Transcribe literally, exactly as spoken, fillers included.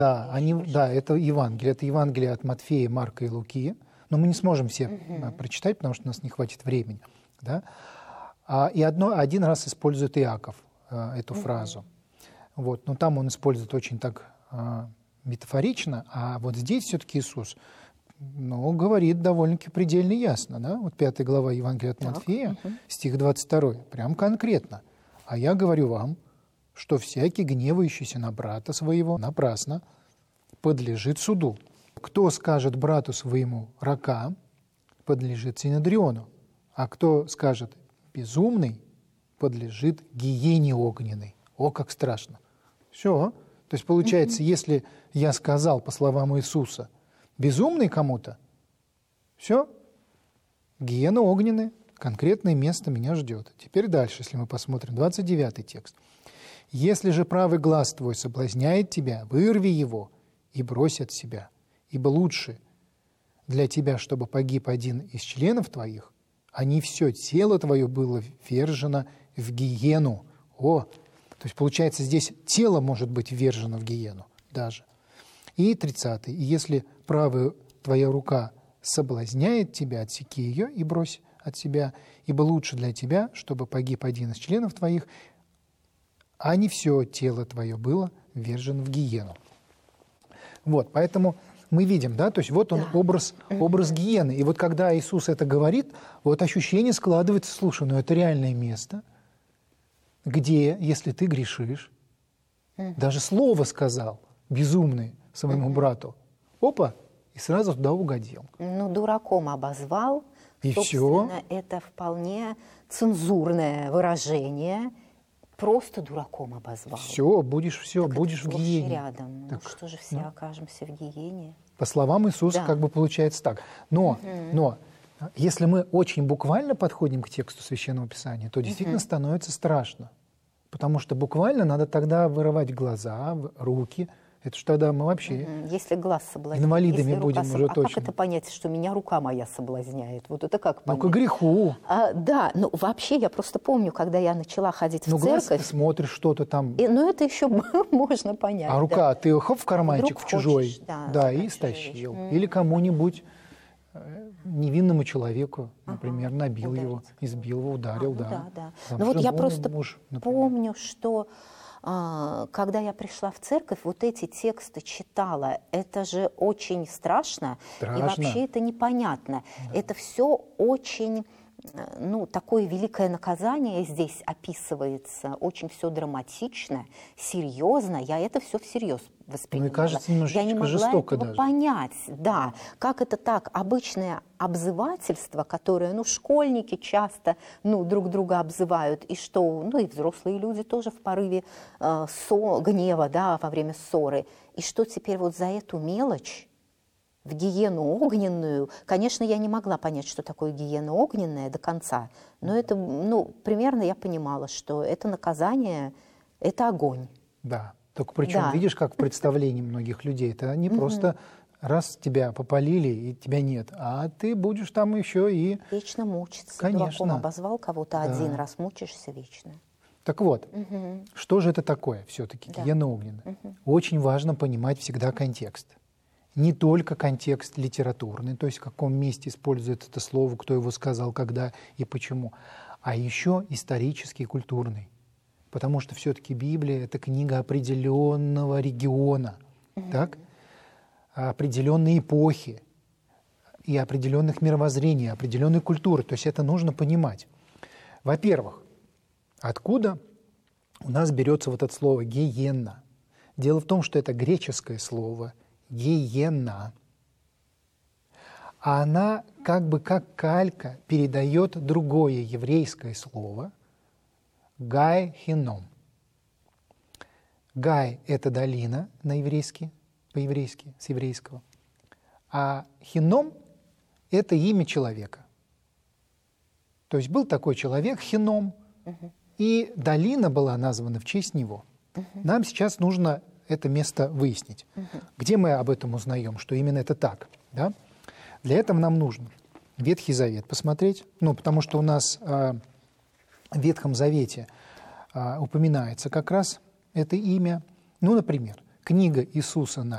Да, они, да, это Евангелие. Это Евангелие от Матфея, Марка и Луки. Но мы не сможем все угу. прочитать, потому что у нас не хватит времени. Да? А, и одно, один раз использует Иаков а, эту угу. фразу. Вот. Но там он использует очень так а, метафорично, а вот здесь все-таки Иисус ну, говорит довольно-таки предельно ясно. Да? Вот пятая глава Евангелия от так, Матфея, угу. стих двадцать второй, прям конкретно. «А я говорю вам, что всякий, гневающийся на брата своего, напрасно подлежит суду. Кто скажет брату своему рака, подлежит синедриону, а кто скажет безумный, подлежит гиене огненной». О, как страшно. Все. То есть получается, mm-hmm. если я сказал, по словам Иисуса, безумный кому-то, все, гиена огненная, конкретное место меня ждет. Теперь дальше, если мы посмотрим, двадцать девятый текст. «Если же правый глаз твой соблазняет тебя, вырви его и брось от себя, ибо лучше для тебя, чтобы погиб один из членов твоих, а не все тело твое было ввержено в гиену». О, то есть, получается, здесь тело может быть ввержено в гиену даже. И тридцатый. «И если правая твоя рука соблазняет тебя, отсеки ее и брось от себя, ибо лучше для тебя, чтобы погиб один из членов твоих, а не все тело твое было ввержено в гиену». Вот, поэтому мы видим, да, то есть вот он да. образ, образ гиены. И вот когда Иисус это говорит, вот ощущение складывается, слушай, ну это реальное место, где, если ты грешишь, mm. даже слово сказал безумный своему mm-hmm. брату, опа, и сразу туда угодил. Ну, дураком обозвал, и собственно, все. Это вполне цензурное выражение, просто дураком обозвал. Все, будешь все, так будешь в гиене. Рядом. Так, ну, что же все ну, окажемся в гиене? По словам Иисуса, да. как бы получается так. Но, угу. но если мы очень буквально подходим к тексту Священного Писания, то действительно угу. становится страшно. Потому что буквально надо тогда вырывать глаза, руки. Это ж тогда мы вообще угу. Если глаз соблазняет, инвалидами будем соб... уже а точно. А как это понять, что меня рука моя соблазняет? Вот это как понять? Ну, к греху. А, да, ну вообще я просто помню, когда я начала ходить ну, в церковь. Ну, глаз ты смотришь что-то там. И, ну, это еще можно понять. А рука, да. ты хоп в карманчик Вдруг в чужой. Хочешь, да, да, и стащил. Mm-hmm. Или кому-нибудь невинному человеку, например, ага, набил ударить. его, избил его, ударил, а, ну, да. да, да. Там, ну вот я просто муж, помню, что а, когда я пришла в церковь, вот эти тексты читала, это же очень страшно, страшно. И вообще это непонятно. Да. Это все очень, ну, такое великое наказание здесь описывается, очень все драматично, серьезно. Я это все всерьез воспринимала. Ну и кажется, немножечко я не могла жестоко этого даже. понять, да, как это так, обычное обзывательство, которое, ну, школьники часто, ну, друг друга обзывают, и что, ну, и взрослые люди тоже в порыве э, со, гнева, да, во время ссоры, и что теперь вот за эту мелочь в гиену огненную, конечно, я не могла понять, что такое гиена огненная до конца, но это, ну, примерно я понимала, что это наказание, это огонь. Да. Только причем, да. видишь, как в представлении многих людей, это не просто раз тебя попалили и тебя нет, а ты будешь там еще и... Вечно мучиться. Конечно. Дураком обозвал кого-то, да. один раз мучишься вечно. Так вот, угу. что же это такое все-таки, да. гиена огненная? Угу. Очень важно понимать всегда контекст. Не только контекст литературный, то есть в каком месте используется это слово, кто его сказал, когда и почему, а еще исторический и культурный. Потому что все-таки Библия — это книга определенного региона, mm-hmm. так? Определенной эпохи и определенных мировоззрений, определенной культуры. То есть это нужно понимать. Во-первых, откуда у нас берется вот это слово «гиенна»? Дело в том, что это греческое слово «гиенна», а она как бы как калька передает другое еврейское слово Гай Хином. Гай – это долина на еврейский, по-еврейски, с еврейского. А Хином – это имя человека. То есть был такой человек Хином, угу. и долина была названа в честь него. Угу. Нам сейчас нужно это место выяснить. Угу. Где мы об этом узнаем, что именно это так? Да? Для этого нам нужно Ветхий Завет посмотреть, ну, потому что у нас... В Ветхом Завете а, упоминается как раз это имя. Ну, например, книга Иисуса на